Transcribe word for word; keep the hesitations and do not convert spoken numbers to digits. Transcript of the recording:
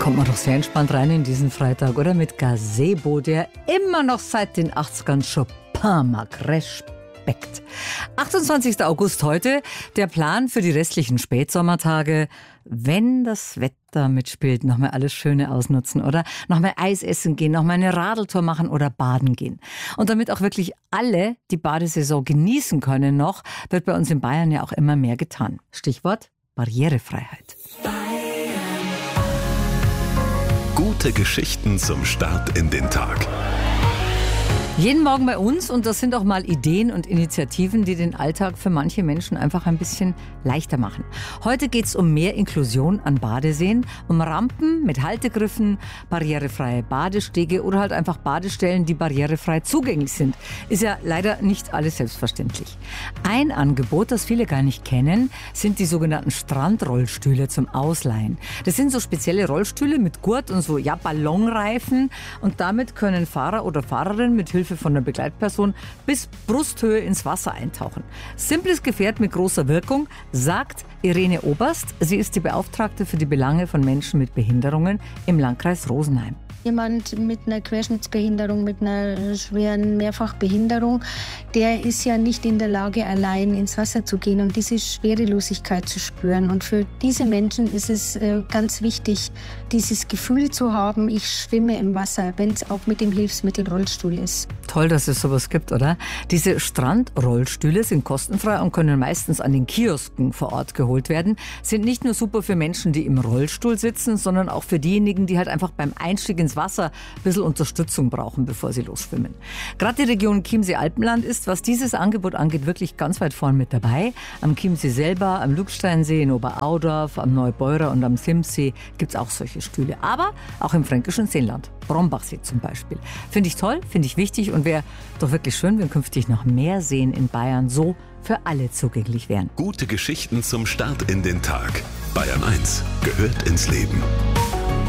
kommt man doch sehr entspannt rein in diesen Freitag, oder? Mit Gazebo, der immer noch seit den achtzigern Chopin mag. Respekt. achtundzwanzigster August heute, der Plan für die restlichen Spätsommertage. Wenn das Wetter mitspielt, nochmal alles Schöne ausnutzen, oder? Nochmal Eis essen gehen, nochmal eine Radeltour machen oder baden gehen. Und damit auch wirklich alle die Badesaison genießen können noch, wird bei uns in Bayern ja auch immer mehr getan. Stichwort Barrierefreiheit. Gute Geschichten zum Start in den Tag. Jeden Morgen bei uns, und das sind auch mal Ideen und Initiativen, die den Alltag für manche Menschen einfach ein bisschen leichter machen. Heute geht es um mehr Inklusion an Badeseen, um Rampen mit Haltegriffen, barrierefreie Badestege oder halt einfach Badestellen, die barrierefrei zugänglich sind. Ist ja leider nicht alles selbstverständlich. Ein Angebot, das viele gar nicht kennen, sind die sogenannten Strandrollstühle zum Ausleihen. Das sind so spezielle Rollstühle mit Gurt und so ja Ballonreifen, und damit können Fahrer oder Fahrerinnen mit Hilfe von der Begleitperson bis Brusthöhe ins Wasser eintauchen. Simples Gefährt mit großer Wirkung, sagt Irene Oberst. Sie ist die Beauftragte für die Belange von Menschen mit Behinderungen im Landkreis Rosenheim. Jemand mit einer Querschnittsbehinderung, mit einer schweren Mehrfachbehinderung, der ist ja nicht in der Lage, allein ins Wasser zu gehen und diese Schwerelosigkeit zu spüren. Und für diese Menschen ist es äh, ganz wichtig, dieses Gefühl zu haben, ich schwimme im Wasser, wenn es auch mit dem Hilfsmittel Rollstuhl ist. Toll, dass es sowas gibt, oder? Diese Strandrollstühle sind kostenfrei und können meistens an den Kiosken vor Ort geholt werden. Sind nicht nur super für Menschen, die im Rollstuhl sitzen, sondern auch für diejenigen, die halt einfach beim Einstieg ins Wasser ein bisschen Unterstützung brauchen, bevor sie losschwimmen. Gerade die Region Chiemsee-Alpenland ist, was dieses Angebot angeht, wirklich ganz weit vorn mit dabei. Am Chiemsee selber, am Lugsteinsee, in Oberaudorf, am Neubeurer und am Simsee gibt es auch solche Stühle. Aber auch im fränkischen Seenland. Brombachsee zum Beispiel. Finde ich toll, finde ich wichtig und wäre doch wirklich schön, wenn künftig noch mehr Seen in Bayern so für alle zugänglich wären. Gute Geschichten zum Start in den Tag. Bayern eins gehört ins Leben.